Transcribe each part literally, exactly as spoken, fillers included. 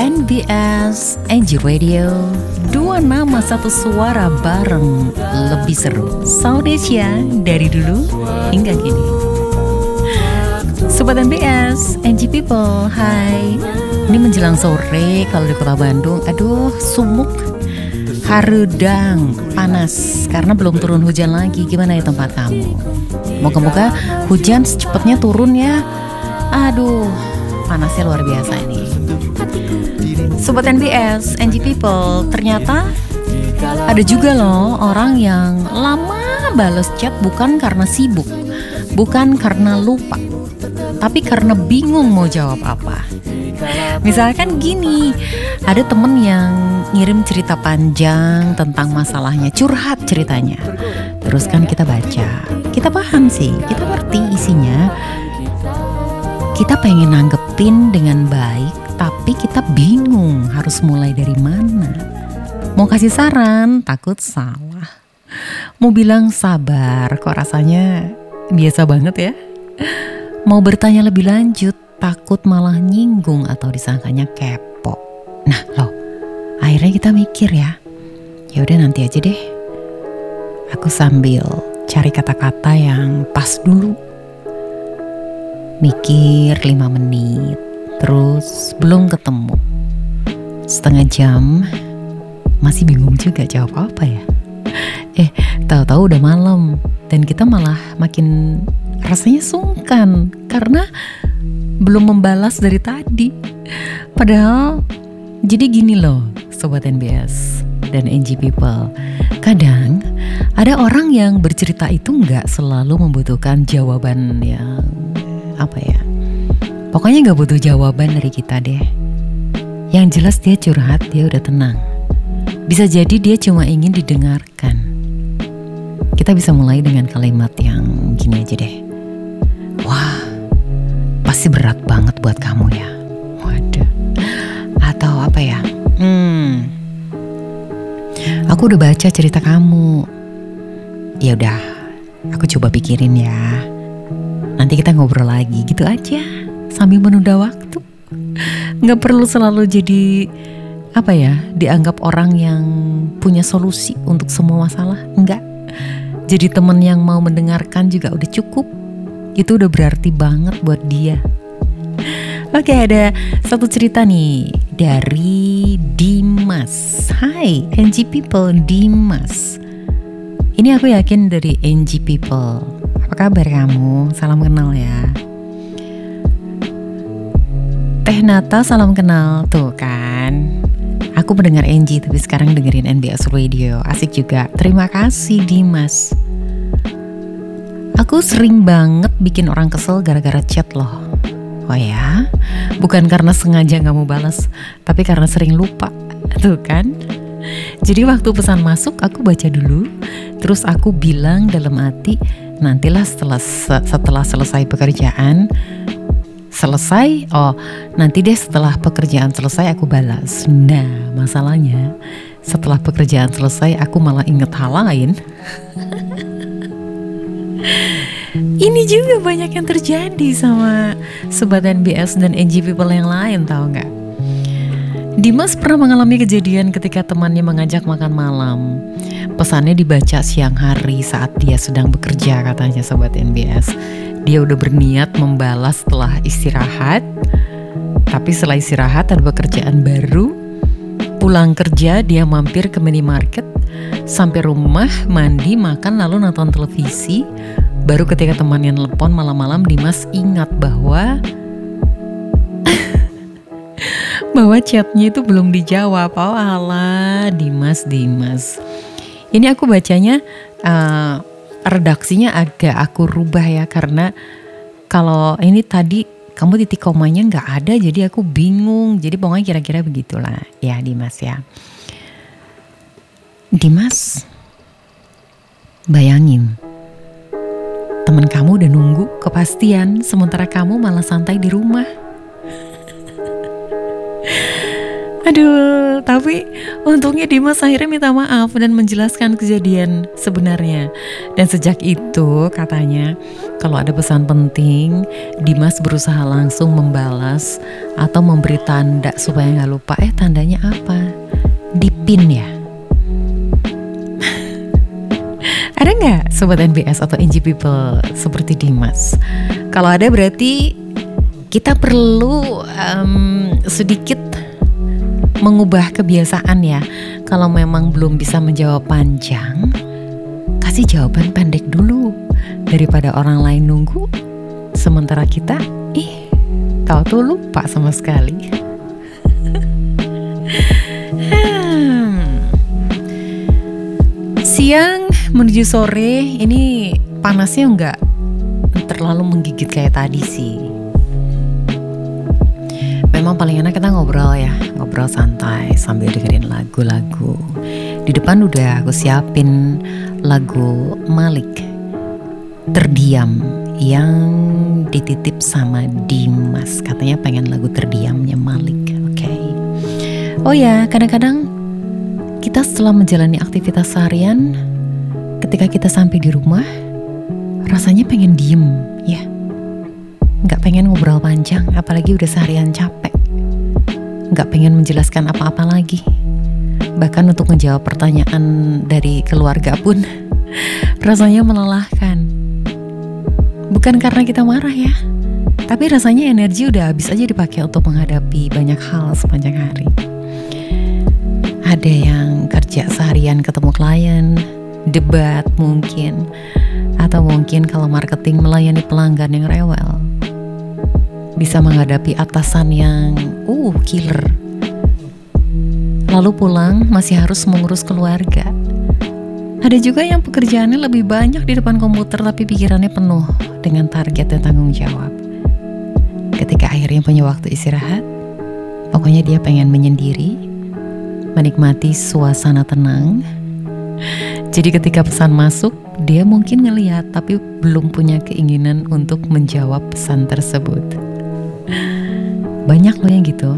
N B S N G Radio. Dua nama satu suara bareng lebih seru. Saudesia dari dulu hingga kini. Sobat N B S, N G People, hai. Ini menjelang sore kalau di kota Bandung. Aduh, sumuk, harudang, panas karena belum turun hujan lagi. Gimana ya tempat kamu? Moga-moga hujan secepatnya turun ya. Aduh, panasnya luar biasa ini. Sobat N B S, N G People, ternyata ada juga loh orang yang lama bales chat bukan karena sibuk, bukan karena lupa, tapi karena bingung mau jawab apa. Misalkan gini, ada temen yang ngirim cerita panjang tentang masalahnya, curhat ceritanya. Terus kan kita baca, kita paham sih, kita ngerti isinya. Kita pengen nanggepin dengan baik, tapi kita bingung harus mulai dari mana. Mau kasih saran, takut salah. Mau bilang sabar, kok rasanya biasa banget ya. Mau bertanya lebih lanjut, takut malah nyinggung atau disangkanya kepo. Nah loh, akhirnya kita mikir ya, ya udah nanti aja deh. Aku sambil cari kata-kata yang pas dulu. Mikir lima menit, terus belum ketemu. Setengah jam, masih bingung juga jawab apa ya. Eh, tahu-tahu udah malam dan kita malah makin rasanya sungkan karena belum membalas dari tadi. Padahal jadi gini loh Sobat N B S dan N G People, kadang ada orang yang bercerita itu gak selalu membutuhkan jawaban yang apa ya, pokoknya gak butuh jawaban dari kita deh. Yang jelas dia curhat, dia udah tenang. Bisa jadi dia cuma ingin didengarkan. Kita bisa mulai dengan kalimat yang gini aja deh. Wah, pasti berat banget buat kamu ya. Waduh. Atau apa ya, Hmm Aku udah baca cerita kamu. Ya udah, aku coba pikirin ya. Nanti kita ngobrol lagi, gitu aja, sambil menunda waktu. Gak perlu selalu jadi apa ya, dianggap orang yang punya solusi untuk semua masalah. Enggak. Jadi temen yang mau mendengarkan juga udah cukup. Itu udah berarti banget buat dia. Oke, ada satu cerita nih dari Dimas. Hai N G People, Dimas. Ini aku yakin dari N G People. Apa kabar kamu? Salam kenal ya. Teh Nata, salam kenal. Tuh kan, aku mendengar N G tapi sekarang dengerin N B S Radio. Asik juga. Terima kasih Dimas. Aku sering banget bikin orang kesel gara-gara chat loh. Oh ya? Bukan karena sengaja gak mau balas, tapi karena sering lupa. Tuh kan? Jadi waktu pesan masuk aku baca dulu, terus aku bilang dalam hati, nantilah setelah setelah selesai pekerjaan selesai, oh nanti deh setelah pekerjaan selesai aku balas. Nah masalahnya setelah pekerjaan selesai aku malah inget hal lain. Ini juga banyak yang terjadi sama Sobat N B S dan N G People yang lain, tahu nggak? Dimas pernah mengalami kejadian ketika temannya mengajak makan malam. Pesannya dibaca siang hari saat dia sedang bekerja, katanya Sobat N B S. Dia udah berniat membalas setelah istirahat, tapi setelah istirahat ada pekerjaan baru. Pulang kerja dia mampir ke minimarket, sampai rumah mandi, makan, lalu nonton televisi. Baru ketika temannya telepon malam-malam, Dimas ingat bahwa bahwa chatnya itu belum dijawab. Oh alah, Dimas, Dimas. Ini aku bacanya uh, redaksinya agak aku rubah ya, karena kalau ini tadi kamu titik komanya nggak ada, jadi aku bingung. Jadi pokoknya kira-kira begitulah ya Dimas ya. Dimas, bayangin teman kamu udah nunggu kepastian, sementara kamu malah santai di rumah. Aduh, kesel. Tapi untungnya Dimas akhirnya minta maaf dan menjelaskan kejadian sebenarnya. Dan sejak itu katanya kalau ada pesan penting, Dimas berusaha langsung membalas atau memberi tanda supaya gak lupa. Eh tandanya apa? Dipin ya? Ada gak Sobat N B S atau N G People seperti Dimas? Kalau ada berarti kita perlu um, sedikit mengubah kebiasaan ya. Kalau memang belum bisa menjawab panjang, kasih jawaban pendek dulu daripada orang lain nunggu sementara kita ih tahu tuh lupa sama sekali. hmm. Siang menuju sore ini panasnya nggak terlalu menggigit kayak tadi sih. Memang paling enak kita ngobrol ya, ngobrol santai sambil dengerin lagu-lagu. Di depan udah aku siapin lagu Malik, Terdiam, yang dititip sama Dimas. Katanya pengen lagu terdiamnya Malik. Oke. Okay. Oh ya, kadang-kadang kita setelah menjalani aktivitas seharian, ketika kita sampai di rumah, rasanya pengen diem, ya. Nggak pengen ngobrol panjang, apalagi udah seharian capek. Nggak pengen menjelaskan apa-apa lagi. Bahkan untuk menjawab pertanyaan dari keluarga pun rasanya melelahkan. Bukan karena kita marah ya, tapi rasanya energi udah habis aja dipakai untuk menghadapi banyak hal sepanjang hari. Ada yang kerja seharian ketemu klien, debat mungkin, atau mungkin kalau marketing melayani pelanggan yang rewel. Bisa menghadapi atasan yang uh killer. Lalu pulang masih harus mengurus keluarga. Ada juga yang pekerjaannya lebih banyak di depan komputer tapi pikirannya penuh dengan target dan tanggung jawab. Ketika akhirnya punya waktu istirahat, pokoknya dia pengen menyendiri, menikmati suasana tenang. Jadi ketika pesan masuk, dia mungkin ngelihat tapi belum punya keinginan untuk menjawab pesan tersebut. Banyak loh yang gitu.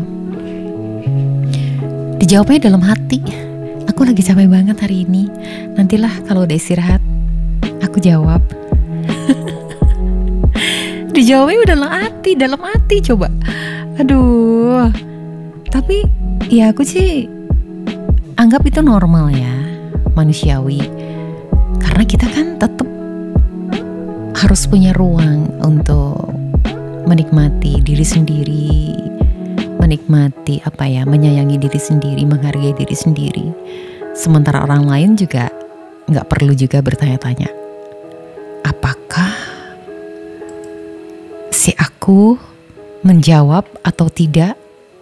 Dijawabnya dalam hati. Aku lagi capek banget hari ini. Nantilah kalau udah istirahat, aku jawab. Dijawabnya udah dalam hati, dalam hati coba. Aduh. Tapi ya aku sih anggap itu normal ya, manusiawi. Karena kita kan tetap harus punya ruang untuk menikmati diri sendiri, menikmati apa ya, menyayangi diri sendiri, menghargai diri sendiri. Sementara orang lain juga nggak perlu juga bertanya-tanya, apakah si aku menjawab atau tidak?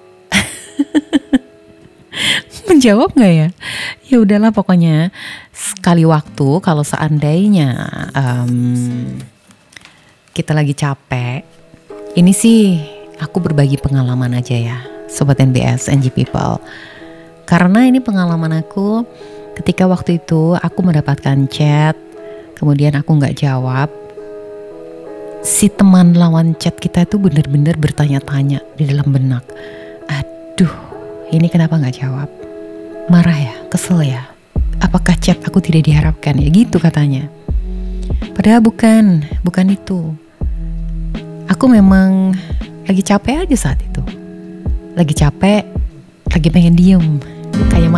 Menjawab nggak ya? Ya udahlah pokoknya sekali waktu kalau seandainya um, kita lagi capek. Ini sih aku berbagi pengalaman aja ya, Sobat N B S, N G People. Karena ini pengalaman aku ketika waktu itu aku mendapatkan chat, kemudian aku gak jawab. Si teman lawan chat kita itu benar-benar bertanya-tanya di dalam benak. Aduh, ini kenapa gak jawab? Marah ya, kesel ya? Apakah chat aku tidak diharapkan ya? Gitu katanya. Padahal bukan, bukan itu. Aku memang lagi capek aja saat itu. Lagi capek, lagi pengen diem. Kayak